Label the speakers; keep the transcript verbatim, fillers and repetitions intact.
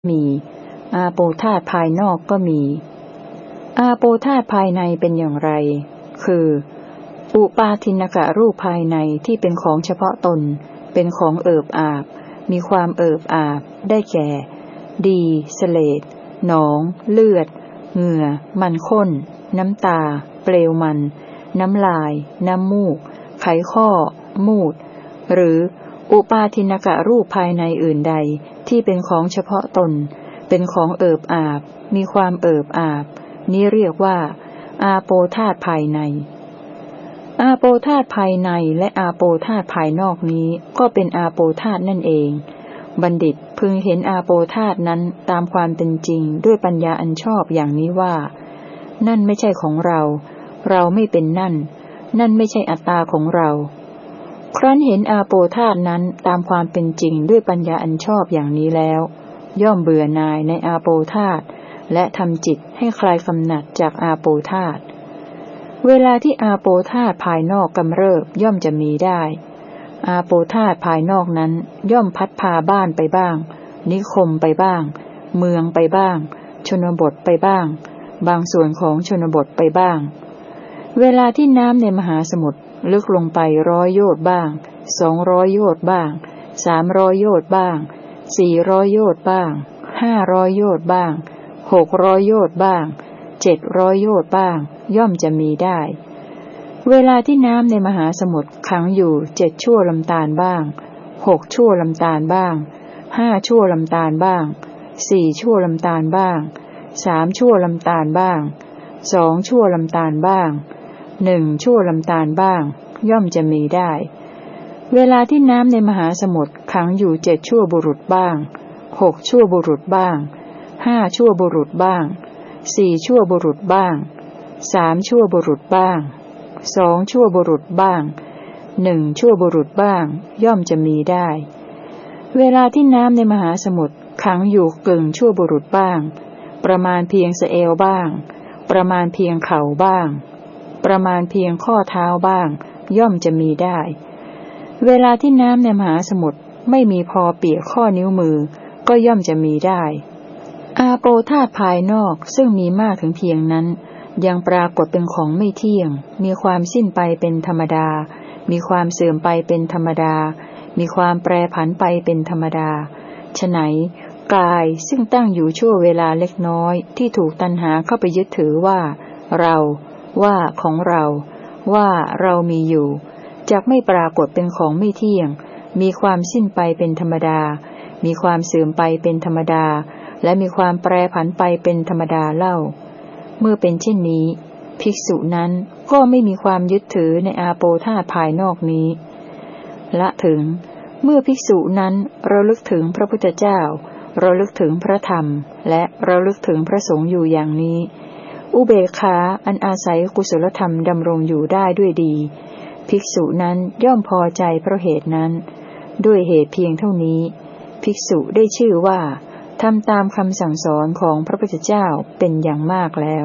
Speaker 1: มีอาโปธาตุภายนอกก็มีอาโปธาตุภายในเป็นอย่างไรคืออุปาทินกะรูปภายในที่เป็นของเฉพาะตนเป็นของเอิบอาบมีความเอิบอาบได้แก่ดีเสลดหนองเลือดเหงื่อมันข้นน้ำตาเปลวมันน้ำลายน้ำมูกไขข้อมูดหรืออุปาทินกะรูปภายในอื่นใดที่เป็นของเฉพาะตนเป็นของเอิบอาบมีความเอิบอาบนี้เรียกว่าอาโปธาตุภายในอาโปธาตุภายในและอาโปธาตุภายนอกนี้ก็เป็นอาโปธาตุนั่นเองบัณฑิตพึงเห็นอาโปธาตุนั้นตามความเป็นจริงด้วยปัญญาอันชอบอย่างนี้ว่านั่นไม่ใช่ของเราเราไม่เป็นนั่นนั่นไม่ใช่อัตตาของเราครั้นเห็นอาโปธาตุนั้นตามความเป็นจริงด้วยปัญญาอันชอบอย่างนี้แล้วย่อมเบื่อหน่ายในอาโปธาตุและทำจิตให้คลายกำหนัดจากอาโปธาตุเวลาที่อาโปธาตุภายนอกกำเริบย่อมจะมีได้อาโปธาตุภายนอกนั้นย่อมพัดพาบ้านไปบ้างนิคมไปบ้างเมืองไปบ้างชนบทไปบ้างบางส่วนของชนบทไปบ้างเวลาที่น้ำในมหาสมุทรลึกลงไปร้อยโยชน์บ้างสองร้อยโยชน์บ้างสามร้อยโยชน์บ้างสี่ร้อยโยชน์บ้างห้าร้อยโยชน์บ้างหกร้อยโยชน์บ้างเจ็ดร้อยโยชน์บ้างย่อมจะมีได้เวลาที่น้ำในมหาสมุทรขังอยู่เจ็ดชั่วลำธารบ้างหกชั่วลำธารบ้างห้าชั่วลำธารบ้างสี่ชั่วลำธารบ้างสามชั่วลำธารบ้างสองชั่วลำธารบ้างหนึ่งชั่วลำธารบ้างย่อมจะมีได้เวลาที่น้ำในมหาสมุทรขังอยู่เจ็ดชั่วบุรุษบ้างหกชั่วบุรุษบ้างห้าชั่วบุรุษบ้างสี่ชั่วบุรุษบ้างสามชั่วบุรุษบ้างสองชั่วบุรุษบ้างหนึ่งชั่วบุรุษบ้างย่อมจะมีได้เวลาที่น้ำในมหาสมุทรขังอยู่กึ่งชั่วบุรุษบ้างประมาณเพียงสะเอวบ้างประมาณเพียงเข่าบ้างประมาณเพียงข้อเท้าบ้างย่อมจะมีได้เวลาที่น้ำในมหาสมุทรไม่มีพอเปียกข้อนิ้วมือก็ย่อมจะมีได้อาโปธาตุภายนอกซึ่งมีมากถึงเพียงนั้นยังปรากฏเป็นของไม่เที่ยงมีความสิ้นไปเป็นธรรมดามีความเสื่อมไปเป็นธรรมดามีความแปรผันไปเป็นธรรมดาฉะไหนกายซึ่งตั้งอยู่ชั่วเวลาเล็กน้อยที่ถูกตัณหาเข้าไปยึดถือว่าเราว่าของเราว่าเรามีอยู่จักไม่ปรากฏเป็นของไม่เที่ยงมีความสิ้นไปเป็นธรรมดามีความเสื่อมไปเป็นธรรมดาและมีความแปรผันไปเป็นธรรมดาเล่าเมื่อเป็นเช่นนี้ภิกษุนั้นก็ไม่มีความยึดถือในอาโปธาตุภายนอกนี้ละถึงเมื่อภิกษุนั้นระลึกถึงพระพุทธเจ้าระลึกถึงพระธรรมและระลึกถึงพระสงฆ์อยู่อย่างนี้อุเบกขาอันอาศัยกุศลธรรมดำรงอยู่ได้ด้วยดีภิกษุนั้นย่อมพอใจเพราะเหตุนั้นด้วยเหตุเพียงเท่านี้ภิกษุได้ชื่อว่าทำตามคำสั่งสอนของพระพุทธเจ้าเป็นอย่างมากแล้ว